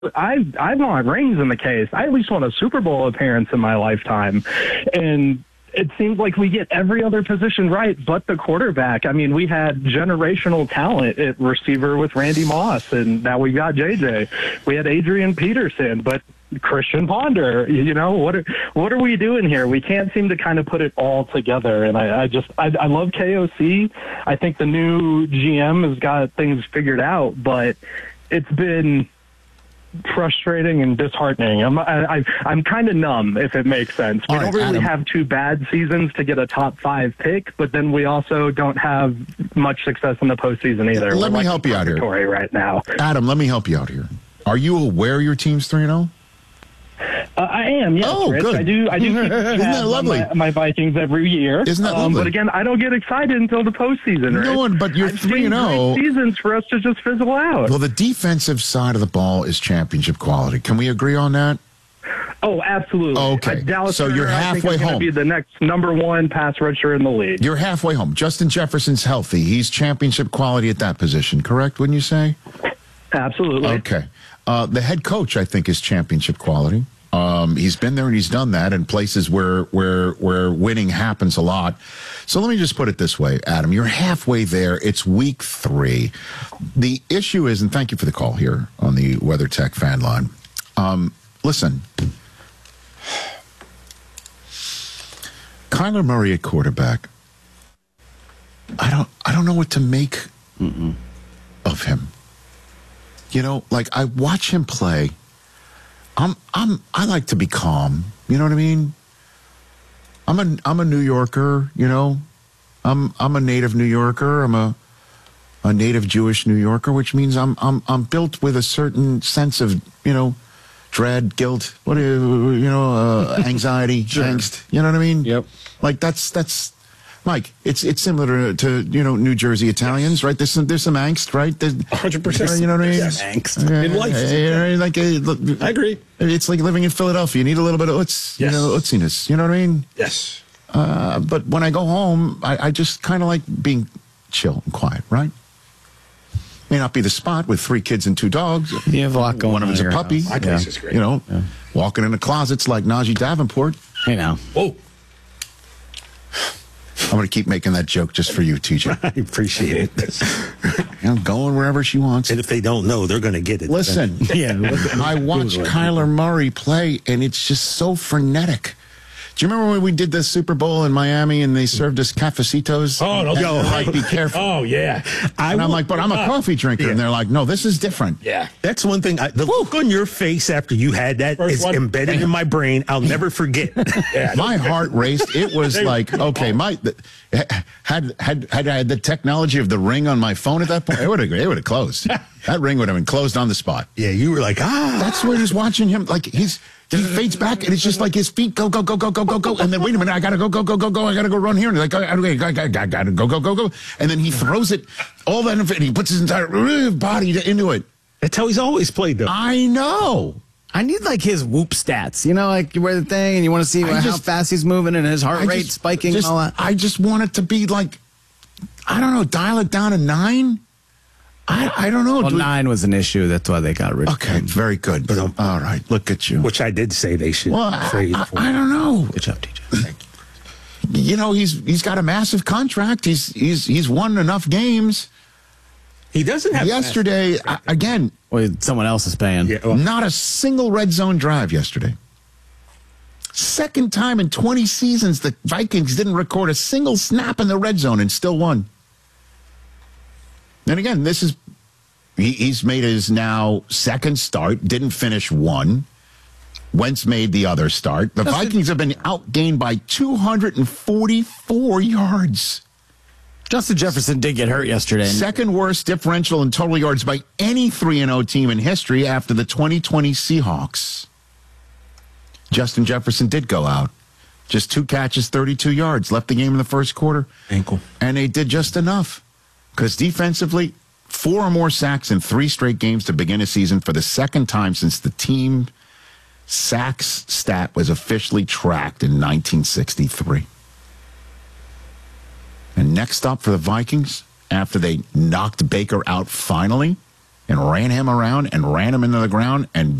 I want rings in the case. I at least want a Super Bowl appearance in my lifetime. And it seems like we get every other position right but the quarterback. I mean, we had generational talent at receiver with Randy Moss, and now we got JJ. We had Adrian Peterson, but Christian Ponder. You know, what are we doing here? We can't seem to kind of put it all together. And I love KOC. I think the new GM has got things figured out, but it's been frustrating and disheartening. I'm kind of numb, if it makes sense. We don't really have two bad seasons to get a top 5 pick, but then we also don't have much success in the postseason either. Let me help you out here right now. Adam, let me help you out here. Are you aware your team's 3-0? I am, yes. Oh, Rich. good. I do keep Isn't that lovely? My Vikings every year. Isn't that lovely? But again, I don't get excited until the postseason, right? No, but you're 3-0. Seasons for us to just fizzle out. Well, the defensive side of the ball is championship quality. Can we agree on that? Oh, absolutely. Okay. Dallas so you're halfway home. Be the next #1 pass rusher in the league. You're halfway home. Justin Jefferson's healthy. He's championship quality at that position, correct? Wouldn't you say? Absolutely. Okay. The head coach, I think, is championship quality. He's been there and he's done that in places where winning happens a lot. So let me just put it this way, Adam. You're halfway there. It's week 3. The issue is, and thank you for the call here on the WeatherTech fan line. Listen, Kyler Murray at quarterback. I don't know what to make of him. You know, like I watch him play. I like to be calm. You know what I mean? I'm a New Yorker, you know. I'm a native New Yorker. I'm a native Jewish New Yorker, which means I'm built with a certain sense of, you know, dread, guilt, anxiety, angst. You know what I mean? Yep. Like that's Mike, it's similar to New Jersey Italians, right? There's some angst, right? 100%. You know what I mean? Yes. Angst in life. I agree. It's like living in Philadelphia. You need a little bit of utsiness. You know what I mean? Yes. But when I go home, I just kind of like being chill and quiet, right? May not be the spot with 3 kids and 2 dogs. You have a lot going on. One of them is a puppy. My place is great. You know, walking in the closets like Najee Davenport. Hey now. Whoa. I'm going to keep making that joke just for you, TJ. I appreciate it. Going wherever she wants. And if they don't know, they're going to get it. Listen, I watch Kyler Murray play, and it's just so frenetic. Do you remember when we did the Super Bowl in Miami and they served us cafecitos? Oh, no. Yo, like, be careful. Oh, yeah. I'm like, but I'm a coffee drinker. Yeah. And they're like, no, this is different. Yeah. That's one thing. The look on your face after you had that is embedded in my brain. I'll never forget. My heart raced. It was like, okay, had I had the technology of the Ring on my phone at that point, it would have closed. That Ring would have been closed on the spot. Yeah, you were like, That's where he's watching him. Like, he fades back, and it's just like his feet go. And then, wait a minute, I got to go. I got to go run here. And he's like, I got to go. And then he throws it, all that, and he puts his entire body into it. That's how he's always played, though. I know. I need, like, his whoop stats. You know, like, you wear the thing, and you want to see how fast he's moving and his heart rate spiking and all that. I just want it to be, like, I don't know, dial it down to 9? I don't know. Well, 9 was an issue. That's why they got rid of it. Okay, very good. But, all right, look at you. Which I did say they should trade for. I don't know. Good job, TJ. Thank you. You know, he's got a massive contract. He's won enough games. He doesn't have yesterday again. Well, someone else is paying. Yeah, not a single red zone drive yesterday. Second time in 20 seasons the Vikings didn't record a single snap in the red zone and still won. And again, this is he's made his now second start, didn't finish one. Wentz made the other start. The Vikings have been outgained by 244 yards. Justin Jefferson did get hurt yesterday. Second worst differential in total yards by any 3-0 team in history after the 2020 Seahawks. Justin Jefferson did go out. Just 2 catches, 32 yards. Left the game in the first quarter. Ankle. And they did just enough. Because defensively, 4 or more sacks in 3 straight games to begin a season for the second time since the team sacks stat was officially tracked in 1963. And next up for the Vikings, after they knocked Baker out finally and ran him around and ran him into the ground and